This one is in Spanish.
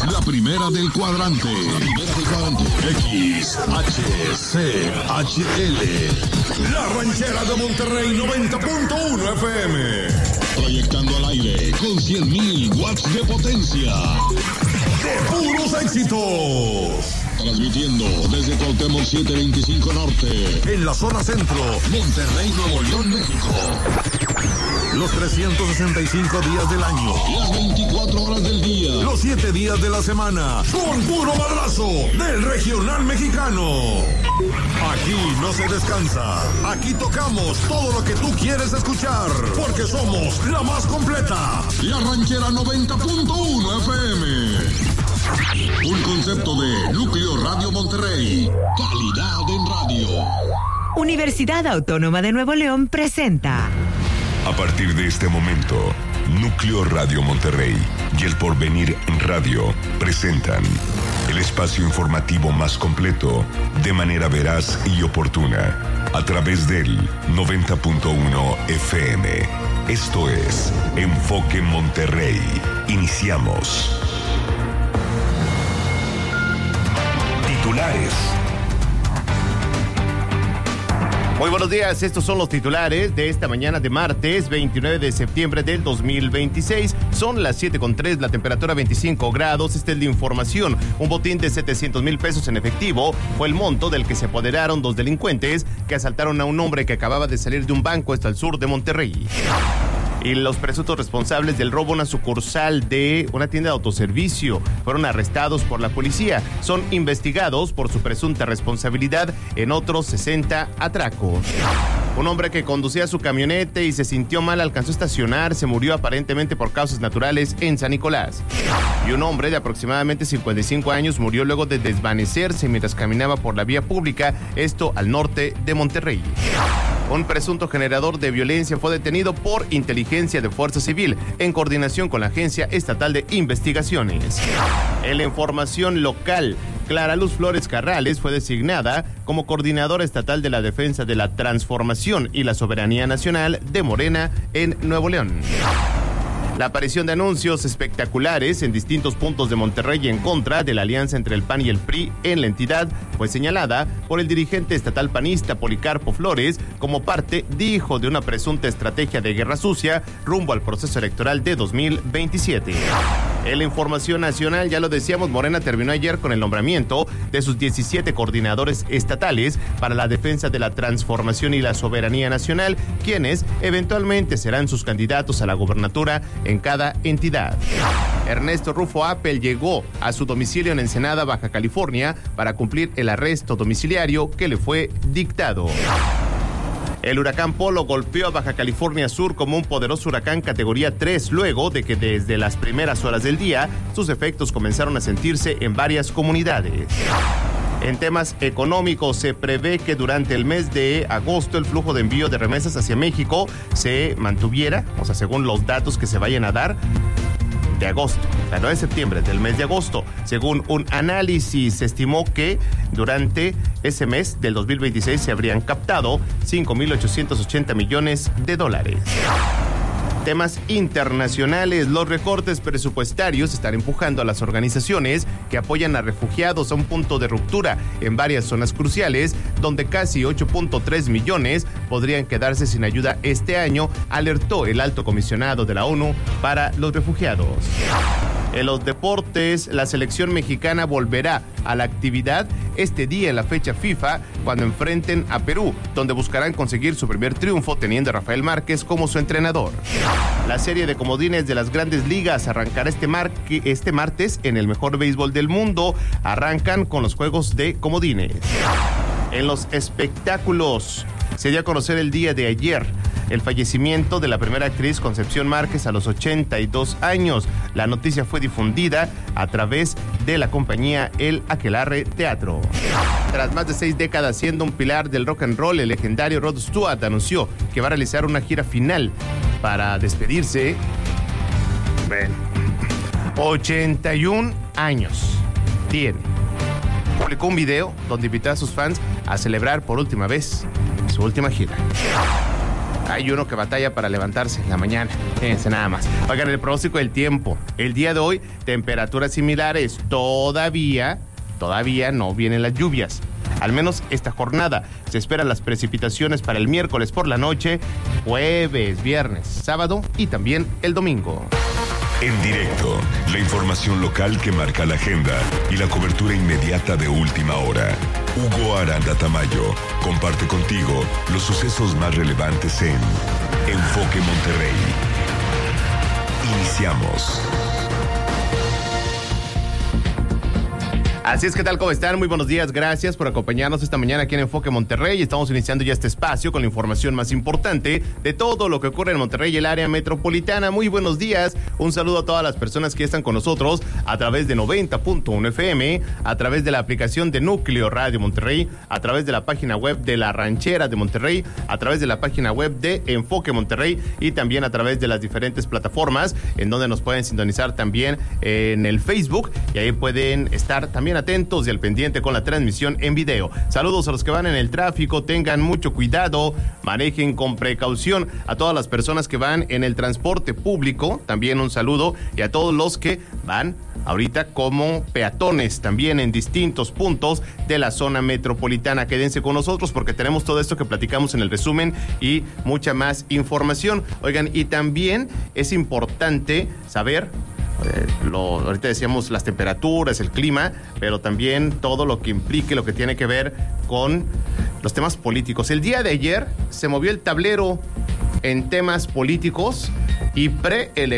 La primera del cuadrante. XHCHL. La ranchera de Monterrey 90.1 FM. Proyectando al aire con 100,000 watts de potencia. ¡De puros éxitos! Transmitiendo desde Cuauhtémoc 725 Norte. En la zona centro. Monterrey, Nuevo León, México. Los 365 días del año. Las 24 horas del día. Los 7 días de la semana. Con puro madrazo del regional mexicano. Aquí no se descansa. Aquí tocamos todo lo que tú quieres escuchar. Porque somos la más completa. La ranchera 90.1 FM. Un concepto de Núcleo Radio Monterrey. Calidad en radio. Universidad Autónoma de Nuevo León presenta. A partir de este momento, Núcleo Radio Monterrey y El Porvenir Radio presentan el espacio informativo más completo de manera veraz y oportuna a través del 90.1 FM. Esto es Enfoque Monterrey. Iniciamos. Titulares. Muy buenos días, estos son los titulares de esta mañana de martes 29 de septiembre del 2026. Son las 7:03, la temperatura 25 grados. Esta es la información. Un botín de 700,000 pesos en efectivo fue el monto del que se apoderaron dos delincuentes que asaltaron a un hombre que acababa de salir de un banco al sur de Monterrey. Y los presuntos responsables del robo a una sucursal de una tienda de autoservicio fueron arrestados por la policía. Son investigados por su presunta responsabilidad en otros 60 atracos. Un hombre que conducía su camioneta y se sintió mal alcanzó a estacionar, se murió aparentemente por causas naturales en San Nicolás. Y un hombre de aproximadamente 55 años murió luego de desvanecerse mientras caminaba por la vía pública, esto al norte de Monterrey. Un presunto generador de violencia fue detenido por inteligencia de Fuerza Civil en coordinación con la Agencia Estatal de Investigaciones. En la información local, Clara Luz Flores Carrales fue designada como coordinadora estatal de la defensa de la transformación y la soberanía nacional de Morena en Nuevo León. La aparición de anuncios espectaculares en distintos puntos de Monterrey en contra de la alianza entre el PAN y el PRI en la entidad fue señalada por el dirigente estatal panista Policarpo Flores como parte, dijo, de una presunta estrategia de guerra sucia rumbo al proceso electoral de 2027. En la información nacional, ya lo decíamos, Morena terminó ayer con el nombramiento de sus 17 coordinadores estatales para la defensa de la transformación y la soberanía nacional, quienes eventualmente serán sus candidatos a la gobernatura en cada entidad. Ernesto Rufo Appel llegó a su domicilio en Ensenada, Baja California, para cumplir el arresto domiciliario que le fue dictado. El huracán Polo golpeó a Baja California Sur como un poderoso huracán categoría 3, luego de que desde las primeras horas del día sus efectos comenzaron a sentirse en varias comunidades. En temas económicos, se prevé que durante el mes de agosto el flujo de envío de remesas hacia México se mantuviera, o sea, según los datos que se vayan a dar, de agosto, o sea, no de septiembre, del mes de agosto. Según un análisis, se estimó que durante ese mes del 2026 se habrían captado 5,880 millones de dólares. Temas internacionales, los recortes presupuestarios están empujando a las organizaciones que apoyan a refugiados a un punto de ruptura en varias zonas cruciales, donde casi 8.3 millones podrían quedarse sin ayuda este año, alertó el alto comisionado de la ONU para los refugiados. En los deportes, la selección mexicana volverá a la actividad este día en la fecha FIFA cuando enfrenten a Perú, donde buscarán conseguir su primer triunfo teniendo a Rafael Márquez como su entrenador. La serie de comodines de las Grandes Ligas arrancará este martes en el mejor béisbol del mundo. Arrancan con los juegos de comodines. En los espectáculos, se dio a conocer el día de ayer el fallecimiento de la primera actriz Concepción Márquez a los 82 años. La noticia fue difundida a través de la compañía El Aquelarre Teatro. Tras más de 6 décadas siendo un pilar del rock and roll, el legendario Rod Stewart anunció que va a realizar una gira final para despedirse. 81 años tiene. Publicó un video donde invitó a sus fans a celebrar por última vez su última gira. hay uno que batalla para levantarse en la mañana. Fíjense nada más. Oigan, el pronóstico del tiempo. El día de hoy, temperaturas similares. Todavía no vienen las lluvias. Al menos esta jornada. Se esperan las precipitaciones para el miércoles por la noche, jueves, viernes, sábado y también el domingo. En directo, la información local que marca la agenda y la cobertura inmediata de última hora. Hugo Aranda Tamayo comparte contigo los sucesos más relevantes en Enfoque Monterrey. Iniciamos. Así es, ¿qué tal? ¿Cómo están? Muy buenos días, gracias por acompañarnos esta mañana aquí en Enfoque Monterrey. Estamos iniciando ya este espacio con la información más importante de todo lo que ocurre en Monterrey y el área metropolitana. Muy buenos días, un saludo a todas las personas que están con nosotros a través de 90.1 FM, a través de la aplicación de Núcleo Radio Monterrey, a través de la página web de La Ranchera de Monterrey, a través de la página web de Enfoque Monterrey y también a través de las diferentes plataformas en donde nos pueden sintonizar también en el Facebook y ahí pueden estar también atentos y al pendiente con la transmisión en video. Saludos a los que van en el tráfico, tengan mucho cuidado, manejen con precaución. A todas las personas que van en el transporte público, también un saludo, y a todos los que van ahorita como peatones también en distintos puntos de la zona metropolitana. Quédense con nosotros porque tenemos todo esto que platicamos en el resumen y mucha más información. Oigan, y también es importante saber ahorita decíamos las temperaturas, el clima, pero también todo lo que implique, lo que tiene que ver con los temas políticos. El día de ayer se movió el tablero en temas políticos y preelectorales